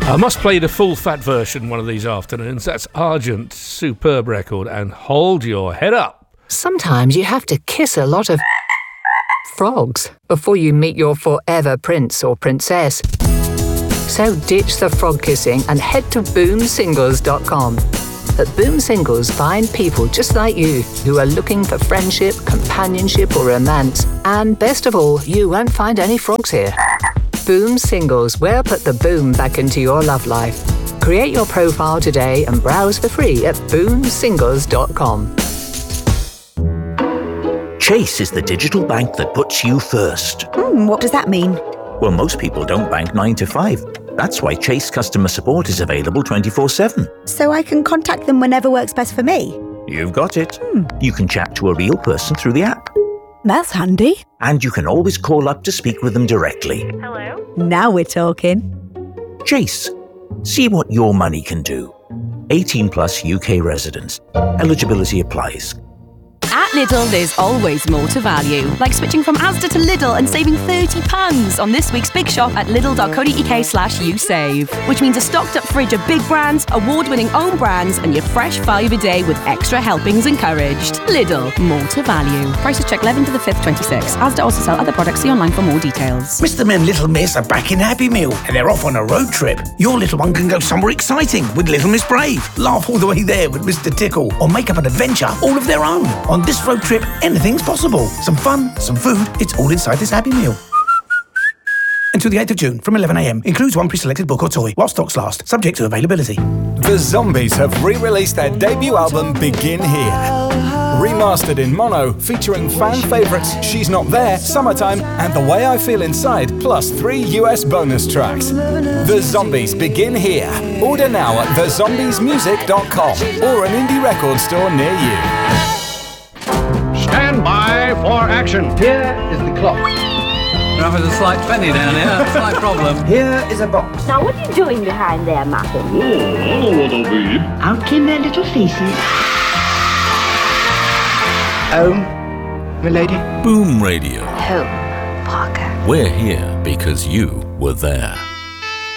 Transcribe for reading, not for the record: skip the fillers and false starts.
I must play the full fat version one of these afternoons. That's Argent, superb record, and Hold Your Head Up. Sometimes you have to kiss a lot of frogs before you meet your forever prince or princess. So ditch the frog kissing and head to boomsingles.com. At Boom Singles, find people just like you who are looking for friendship, companionship or romance. And best of all, you won't find any frogs here. Boom Singles, where put the boom back into your love life. Create your profile today and browse for free at boomsingles.com. Chase is the digital bank that puts you first. What does that mean? Well, most people don't bank 9 to 5. That's why Chase customer support is available 24/7. So I can contact them whenever works best for me? You've got it. You can chat to a real person through the app. That's handy. And you can always call up to speak with them directly. Hello? Now we're talking. Chase. See what your money can do. 18 plus UK residents. Eligibility applies. At Lidl, there's always more to value. Like switching from Asda to Lidl and saving £30 on this week's big shop at lidl.co.uk/usave. Which means a stocked up fridge of big brands, award-winning own brands, and your fresh 5 a day with extra helpings encouraged. Lidl, more to value. Prices check 11 to the 5th, 26. Asda also sell other products. See online for more details. Mr. and Little Miss are back in Happy Meal and they're off on a road trip. Your little one can go somewhere exciting with Little Miss Brave, laugh all the way there with Mr. Tickle, or make up an adventure all of their own. On this road trip, anything's possible. Some fun, some food, it's all inside this Happy Meal. Until the 8th of June from 11 a.m. Includes one pre-selected book or toy while stocks last, subject to availability. The Zombies have re-released their debut album Begin Here. Remastered in mono, featuring fan favourites She's Not There, Summertime, and The Way I Feel Inside, plus 3 US bonus tracks. The Zombies Begin Here. Order now at thezombiesmusic.com or an indie record store near you. Stand by for action. Here is the clock. We're having a slight penny down here, slight problem. Here is a box. Now, what are you doing behind there, Martin? Oh, I know what I'll be. Out came their little faces. Home, milady. Boom Radio. Home, Parker. We're here because you were there.